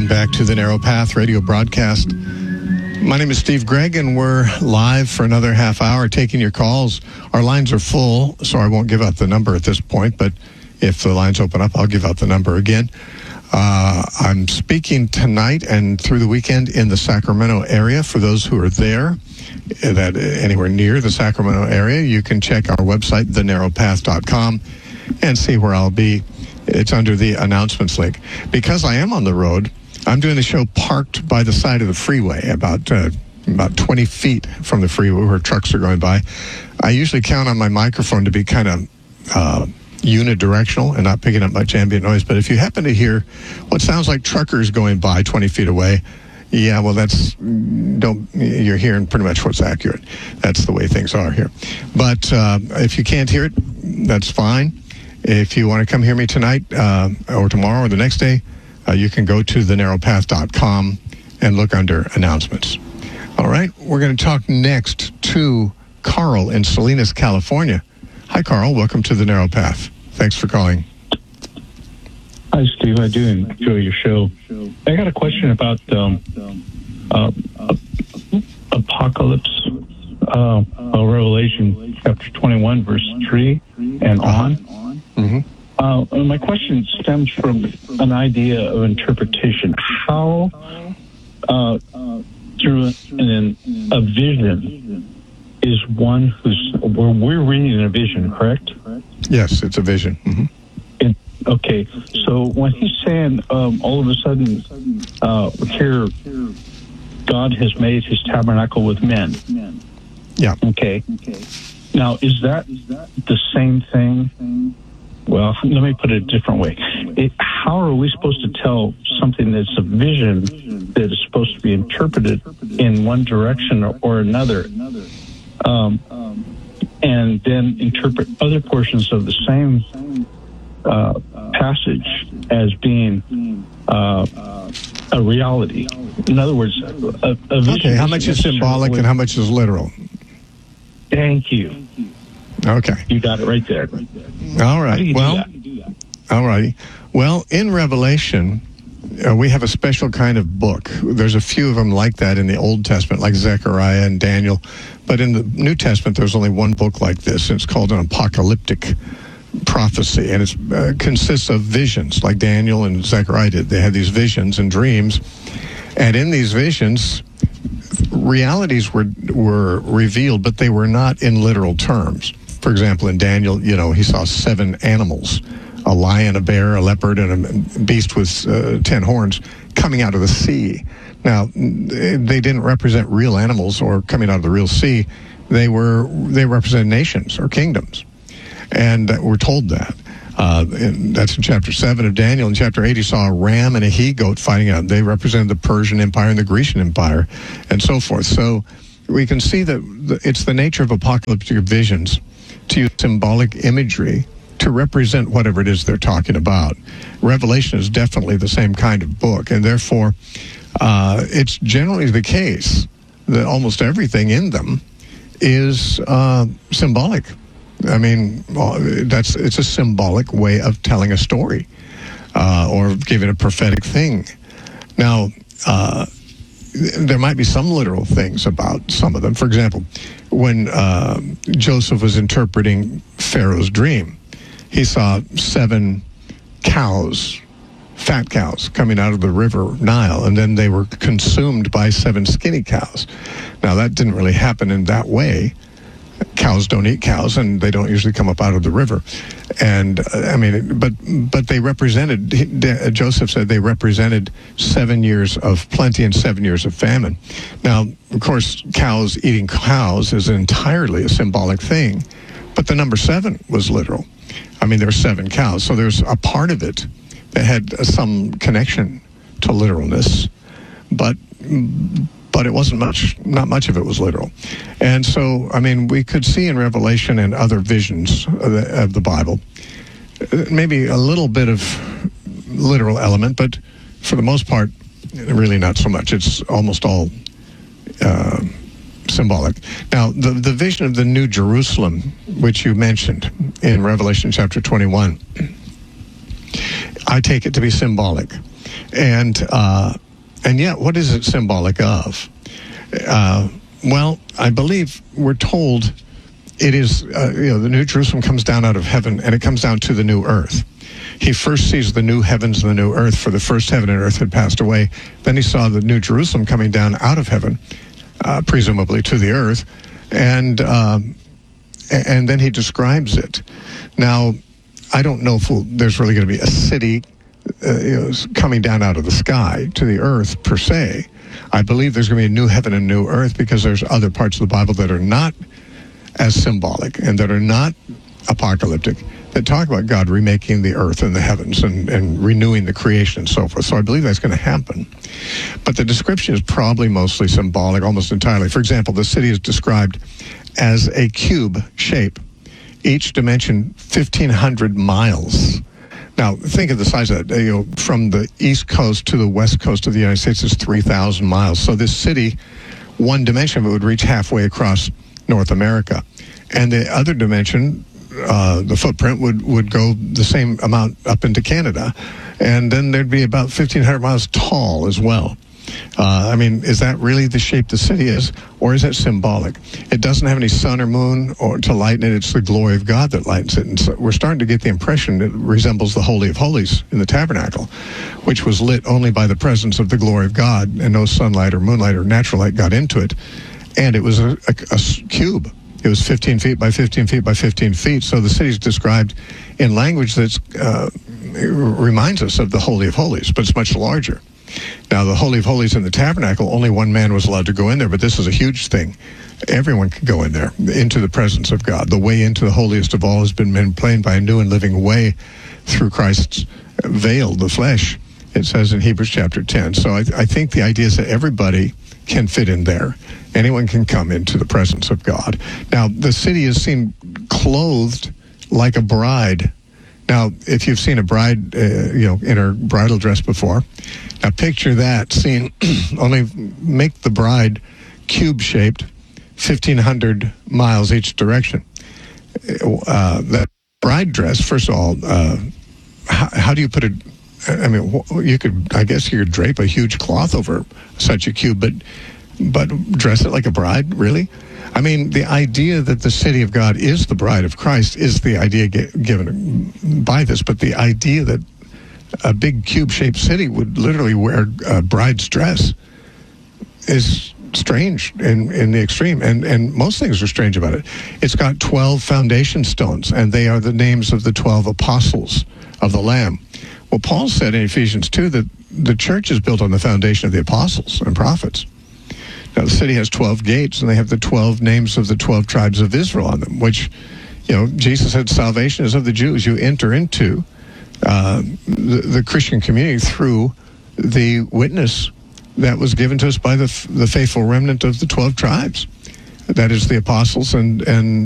back to the Narrow Path radio broadcast. My name is Steve Gregg, and we're live for another half hour taking your calls. Our lines are full, so I won't give out the number at this point, but if the lines open up, I'll give out the number again. I'm speaking tonight and through the weekend in the Sacramento area. For those who are there, that anywhere near the Sacramento area, you can check our website, thenarrowpath.com, and see where I'll be. It's under the announcements link. Because I am on the road, I'm doing the show parked by the side of the freeway, about 20 feet from the freeway where trucks are going by. I usually count on my microphone to be kind of unidirectional and not picking up much ambient noise. But if you happen to hear what sounds like truckers going by 20 feet away, yeah, well, you're hearing pretty much what's accurate. That's the way things are here. But if you can't hear it, that's fine. If you want to come hear me tonight or tomorrow or the next day, you can go to thenarrowpath.com and look under announcements. All right, we're going to talk next to Carl in Salinas, California. Hi, Carl. Welcome to the Narrow Path. Thanks for calling. Hi, Steve. I do enjoy your show. I got a question about Apocalypse, Revelation chapter 21, verse 3 and on. Mm-hmm. My question stems from an idea of interpretation. How, through a vision, is one we're reading a vision, correct? Yes, it's a vision. Mm-hmm. Okay, so when he's saying all of a sudden here God has made his tabernacle with men. Yeah. Okay. Now, is that the same thing? Well, let me put it a different way. How are we supposed to tell something that's a vision that is supposed to be interpreted in one direction or another, and then interpret other portions of the same passage as being a reality? In other words, a vision. Okay, how much is symbolic and how much is literal? Thank you. Okay. You got it right there. All right. Well, all righty. Well, in Revelation, we have a special kind of book. There's a few of them like that in the Old Testament, like Zechariah and Daniel. But in the New Testament, there's only one book like this, and it's called an apocalyptic prophecy, and it consists of visions, like Daniel and Zechariah did. They had these visions and dreams, and in these visions, realities were revealed, but they were not in literal terms. For example, in Daniel, he saw 7 animals, a lion, a bear, a leopard, and a beast with 10 horns coming out of the sea. Now, they didn't represent real animals or coming out of the real sea. They represented nations or kingdoms. And we're told that. That's in chapter 7 of Daniel. In chapter 8, he saw a ram and a he-goat fighting out. They represented the Persian Empire and the Grecian Empire, and so forth. So we can see that it's the nature of apocalyptic visions to use symbolic imagery to represent whatever it is they're talking about. Revelation is definitely the same kind of book, and therefore it's generally the case that almost everything in them is symbolic. I mean, it's a symbolic way of telling a story or giving a prophetic thing. Now, there might be some literal things about some of them. For example, when Joseph was interpreting Pharaoh's dream, he saw 7 cows, fat cows, coming out of the river Nile, and then they were consumed by 7 skinny cows. Now, that didn't really happen in that way. Cows don't eat cows, and they don't usually come up out of the river. And but they represented, Joseph said they represented 7 years of plenty and 7 years of famine. Now, of course, cows eating cows is entirely a symbolic thing, but the number 7 was literal. I mean, there were 7 cows, so there's a part of it that had some connection to literalness, but it wasn't much. Not much of it was literal. And so, I mean, we could see in Revelation and other visions of the Bible maybe a little bit of literal element, but for the most part, really not so much. It's almost all symbolic. Now, the vision of the New Jerusalem, which you mentioned in Revelation chapter 21, I take it to be symbolic. And yet, what is it symbolic of? Well, I believe we're told it is, the New Jerusalem comes down out of heaven, and it comes down to the new earth. He first sees the new heavens and the new earth, for the first heaven and earth had passed away. Then he saw the New Jerusalem coming down out of heaven, presumably to the earth, and then he describes it. Now, I don't know if there's really going to be a city coming down out of the sky to the earth per se. I believe there's going to be a new heaven and new earth, because there's other parts of the Bible that are not as symbolic and that are not apocalyptic, that talk about God remaking the earth and the heavens and renewing the creation and so forth. So I believe that's going to happen. But the description is probably mostly symbolic, almost entirely. For example, the city is described as a cube shape, each dimension 1,500 miles. Now, think of the size of that. From the east coast to the west coast of the United States is 3,000 miles. So this city, one dimension of it would reach halfway across North America. And the other dimension, the footprint, would go the same amount up into Canada. And then there'd be about 1,500 miles tall as well. Is that really the shape the city is, or is it symbolic? It doesn't have any sun or moon to lighten it. It's the glory of God that lightens it. And so we're starting to get the impression it resembles the Holy of Holies in the tabernacle, which was lit only by the presence of the glory of God, and no sunlight or moonlight or natural light got into it. And it was a cube. It was 15 feet by 15 feet by 15 feet. So the city's described in language that reminds us of the Holy of Holies, but it's much larger. Now, the Holy of Holies in the tabernacle, only one man was allowed to go in there, but this is a huge thing. Everyone can go in there, into the presence of God. The way into the holiest of all has been made plain by a new and living way through Christ's veil, the flesh, it says in Hebrews chapter 10. So I think the idea is that everybody can fit in there. Anyone can come into the presence of God. Now, the city is seen clothed like a bride. Now, if you've seen a bride, in her bridal dress before, now picture that scene. Only make the bride cube-shaped, 1,500 miles each direction. That bride dress, first of all, how do you put it? You could drape a huge cloth over such a cube, but dress it like a bride, really? The idea that the city of God is the bride of Christ is the idea given by this, but the idea that a big cube-shaped city would literally wear a bride's dress is strange in the extreme, and most things are strange about it. It's got 12 foundation stones, and they are the names of the 12 apostles of the Lamb. Well, Paul said in Ephesians 2 that the church is built on the foundation of the apostles and prophets. Now, the city has 12 gates, and they have the 12 names of the 12 tribes of Israel on them, which, Jesus said salvation is of the Jews. You enter into the Christian community through the witness that was given to us by the faithful remnant of the 12 tribes. That is the apostles and